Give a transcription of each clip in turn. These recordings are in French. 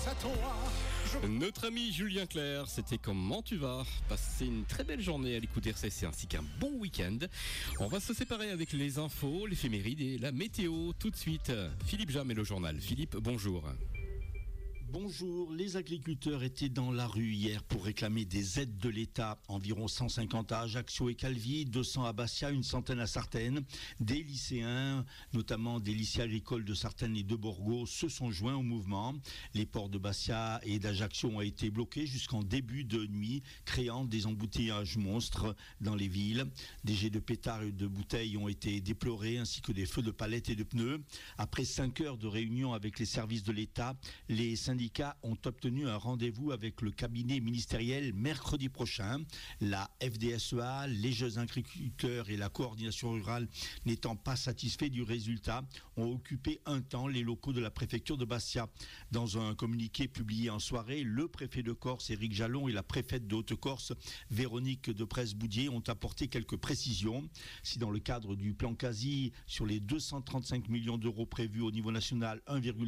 grâce à toi. Notre ami Julien Clerc, c'était Comment tu vas? Passez une très belle journée à l'écoute RCC ainsi qu'un bon week-end. On va se séparer avec les infos, l'éphéméride et la météo tout de suite. Philippe Jam et le journal. Philippe, bonjour. Bonjour, les agriculteurs étaient dans la rue hier pour réclamer des aides de l'État. Environ 150 à Ajaccio et Calvi, 200 à Bastia, une centaine à Sartène. Des lycéens, notamment des lycées agricoles de Sartène et de Borgo, se sont joints au mouvement. Les ports de Bastia et d'Ajaccio ont été bloqués jusqu'en début de nuit, créant des embouteillages monstres dans les villes. Des jets de pétards et de bouteilles ont été déplorés, ainsi que des feux de palettes et de pneus. Après 5 heures de réunion avec les services de l'État, les syndicats ont obtenu un rendez-vous avec le cabinet ministériel mercredi prochain. La FDSEA, les jeunes agriculteurs et la coordination rurale n'étant pas satisfaits du résultat, ont occupé un temps les locaux de la préfecture de Bastia. Dans un communiqué publié en soirée, le préfet de Corse, Éric Jalon, et la préfète de Haute-Corse, Véronique de Presse-Boudier, ont apporté quelques précisions. Si dans le cadre du plan quasi, sur les 235 millions d'euros prévus au niveau national,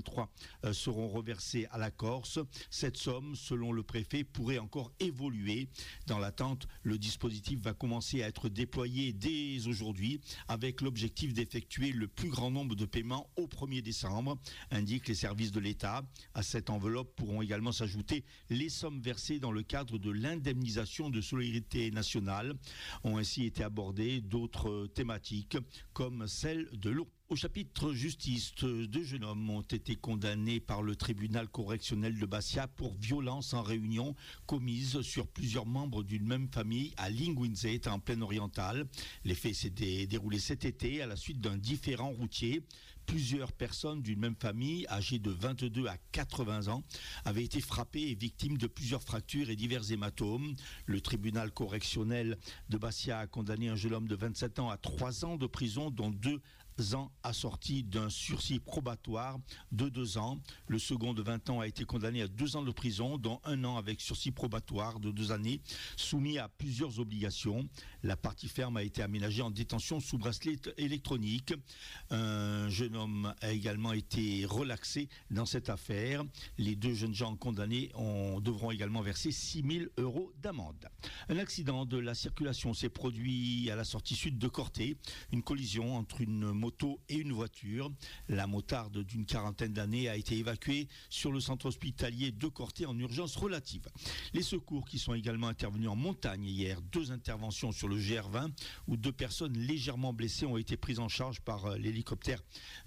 1,3 seront reversés à la Corse. Cette somme, selon le préfet, pourrait encore évoluer. Dans l'attente, le dispositif va commencer à être déployé dès aujourd'hui avec l'objectif d'effectuer le plus grand nombre de paiements au 1er décembre, indiquent les services de l'État. À cette enveloppe pourront également s'ajouter les sommes versées dans le cadre de l'indemnisation de solidarité nationale. Ont ainsi été abordées d'autres thématiques comme celle de l'eau. Au chapitre justice, 2 jeunes hommes ont été condamnés par le tribunal correctionnel de Bastia pour violence en réunion commise sur plusieurs membres d'une même famille à Linguinzet, en plaine orientale. Les faits s'étaient déroulés cet été à la suite d'un différend routier. Plusieurs personnes d'une même famille, âgées de 22 à 80 ans, avaient été frappées et victimes de plusieurs fractures et divers hématomes. Le tribunal correctionnel de Bastia a condamné un jeune homme de 27 ans à 3 ans de prison, dont 2 ans assortis d'un sursis probatoire de 2 ans. Le second de 20 ans a été condamné à 2 ans de prison, dont 1 an avec sursis probatoire de 2 années, soumis à plusieurs obligations. La partie ferme a été aménagée en détention sous bracelet électronique. Un jeune homme a également été relaxé dans cette affaire. Les 2 jeunes gens condamnés devront également verser 6 000 € d'amende. Un accident de la circulation s'est produit à la sortie sud de Corté. Une collision entre une moto et une voiture. La motarde d'une quarantaine d'années a été évacuée sur le centre hospitalier de Corté en urgence relative. Les secours qui sont également intervenus en montagne hier, 2 interventions sur le GR20 où 2 personnes légèrement blessées ont été prises en charge par l'hélicoptère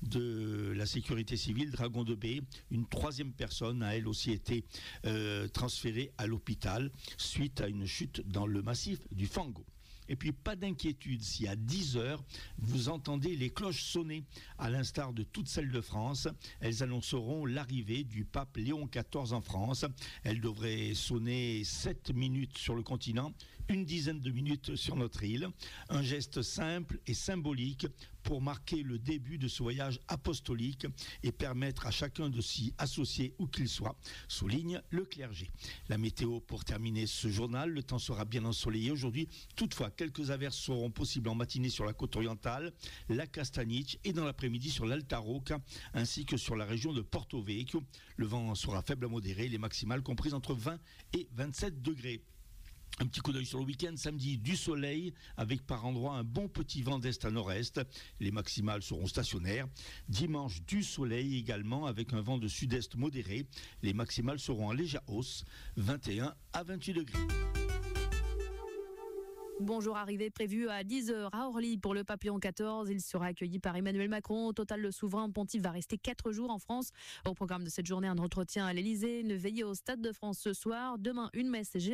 de la sécurité civile Dragon de Baie. Une 3e personne a elle aussi été transférée à l'hôpital suite à une chute dans le massif du Fango. Et puis, pas d'inquiétude si à 10h, vous entendez les cloches sonner. À l'instar de toutes celles de France, elles annonceront l'arrivée du pape Léon XIV en France. Elles devraient sonner 7 minutes sur le continent, une dizaine de minutes sur notre île. Un geste simple et symbolique pour marquer le début de ce voyage apostolique et permettre à chacun de s'y associer où qu'il soit, souligne le clergé. La météo pour terminer ce journal, le temps sera bien ensoleillé aujourd'hui. Toutefois, quelques averses seront possibles en matinée sur la côte orientale, la Castaniche et dans l'après-midi sur l'Alta Rocca ainsi que sur la région de Porto Vecchio. Le vent sera faible à modéré, les maximales comprises entre 20 et 27 degrés. Un petit coup d'œil sur le week-end, samedi, du soleil, avec par endroits un bon petit vent d'est à nord-est. Les maximales seront stationnaires. Dimanche, du soleil également, avec un vent de sud-est modéré. Les maximales seront en légère hausse, 21 à 28 degrés. Bonjour, arrivée prévue à 10h à Orly pour le pape Léon XIV. Il sera accueilli par Emmanuel Macron. Au total, le souverain pontife va rester 4 jours en France. Au programme de cette journée, un entretien à l'Elysée, une veillée au Stade de France ce soir. Demain, une messe